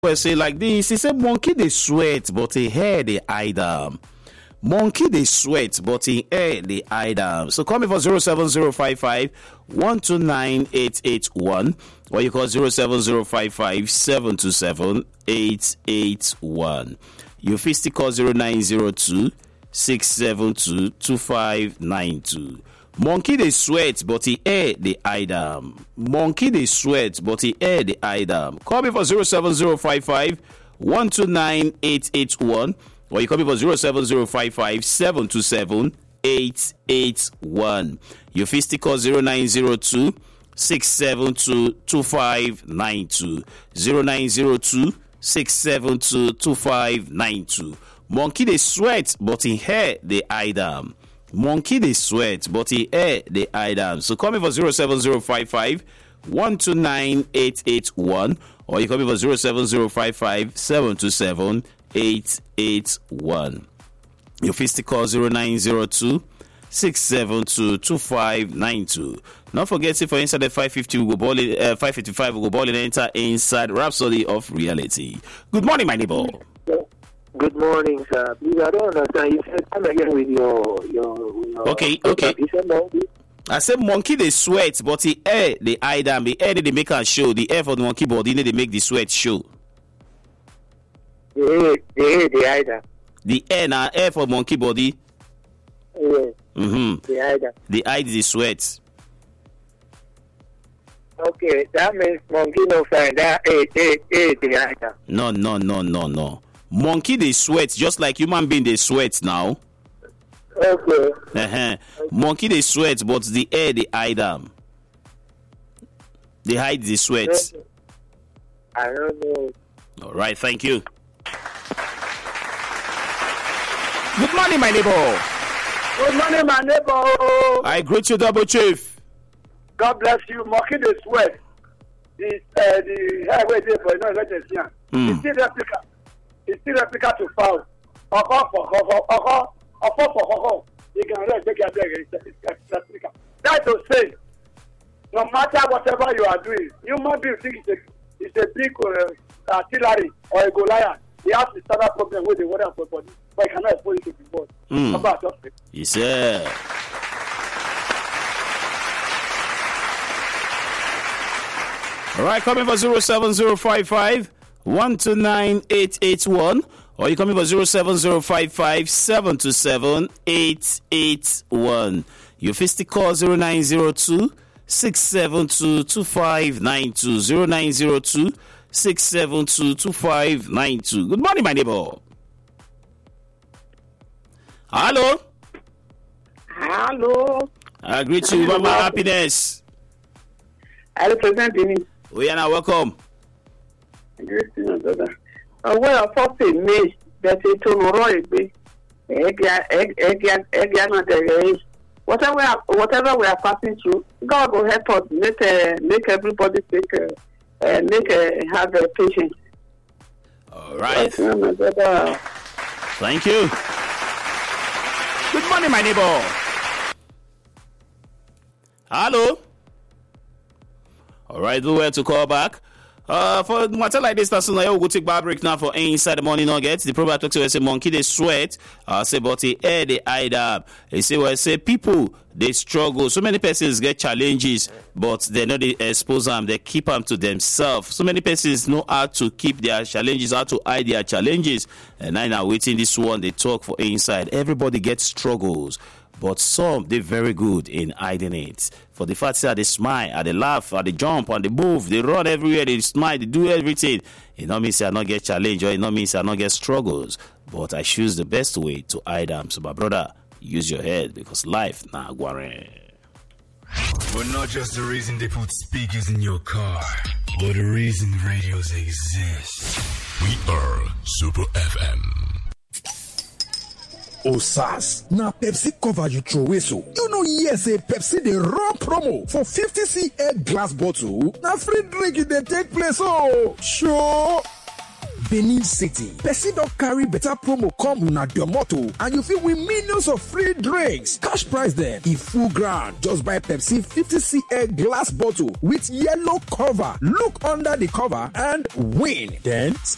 Well, say like this. He said, monkey they sweat, but a hair they hide them. Monkey they sweat, but in air they hide them. So call me for 07055 129 881 or you call 07055 727 881. You fisty call 0902 672 2592. Monkey they sweat, but the air they hide them. Monkey they sweat, but the air they hide them. Call me for 07055 129 881 or you call me for 07055 727 881. You fisty call 0902 672 2592. 0902 672 2592. Monkey they sweat, but in hair they hide them. Monkey they sweat, but in hair they hide them. So call me for 07055 129 881 or you call me for 07055 727 881. Your fisty call 0902 672 2592. Not forget, for inside the 550 we go ball it, 555 we go ball it enter inside Rhapsody of Reality. Good morning, my neighbor. Good morning, sir. Please, I don't understand. You said come again with your Okay. You said monkey. I said monkey they sweat, but the air they hide them. The air they make a show. The air for the monkey body they make the sweat show. The hide them. The air now air for monkey body. Yes. Mm-hmm. The hide them. The hide the sweat. Okay, that means monkey no find that the hide them. No. Monkey they sweat just like human being they sweat now. Okay. Monkey they sweat, but the air they hide them. They hide the sweat. I don't know. All right, thank you. Good morning, my neighbor. Good morning, my neighbor. I greet you, Double Chief. God bless you. Monkey the sweat. The highway there for no electrician. It's still replica to foul. You can let replica. That's to say, no matter whatever you are doing, human being think it's a big artillery or a Goliath. He has to start a problem with the water for body, but he cannot afford it to be born. Yes, sir. All right, coming for 07055 129 881 or you come in for 07055 727 881. Your fisty call 0902 672 2592. 0902 672 2592. Good morning, my neighbor. Hello. I greet you, Mama Happiness. I represent you. We are now welcome. Well, first in May, that it will roll whatever we are passing through, God will help us make everybody have a patience. All right. Thank you. Good morning, my neighbor. Hello. All right, do well to call back. For matter like this, that's we'll go take bar break now for inside the morning nuggets. The program talk to say monkey they sweat. Say but the air they hide up. They say people they struggle. So many persons get challenges, but they know they expose them. They keep them to themselves. So many persons know how to keep their challenges, how to hide their challenges. And I now waiting this one they talk for inside. Everybody gets struggles. But some, they're very good in hiding it. For the fact that they smile, they laugh, they jump, and they move, they run everywhere, they smile, they do everything. It not means I not get challenged, or it not means I not get struggles. But I choose the best way to hide them. So my brother, use your head because life nah guare. But not just the reason they put speakers in your car, but the reason radios exist. We are Super FM. Osas, na Pepsi cover you throw away so. You know yes, a Pepsi the raw promo for 50cl glass bottle. Na free drink in the take place oh. Sure. Benin City. Pepsi don't carry better promo come una your motto and you feel win millions of free drinks. Cash prize then. If full ground, just buy Pepsi 50cl glass bottle with yellow cover. Look under the cover and win. Then